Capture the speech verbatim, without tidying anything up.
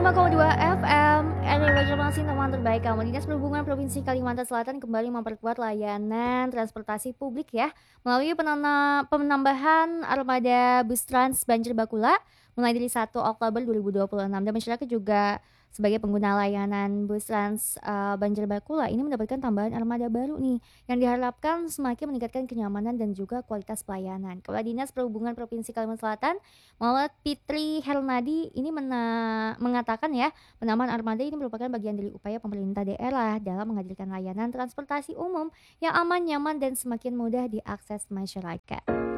lima koma dua F M, R W Informasi Teman Terbaik kamu. Dinas Perhubungan Provinsi Kalimantan Selatan kembali memperkuat layanan transportasi publik ya, melalui penana- penambahan armada bus Trans Banjir Bakula mulai dari satu Oktober dua ribu dua puluh enam, dan masyarakat juga sebagai pengguna layanan bus Trans eh, Banjir Bakula ini mendapatkan tambahan armada baru nih yang diharapkan semakin meningkatkan kenyamanan dan juga kualitas pelayanan. Kepala Dinas Perhubungan Provinsi Kalimantan Selatan Muhammad Fitri Hernadi ini mena- mengatakan ya, penambahan armada ini merupakan bagian dari upaya pemerintah daerah dalam menghadirkan layanan transportasi umum yang aman, nyaman, dan semakin mudah diakses masyarakat.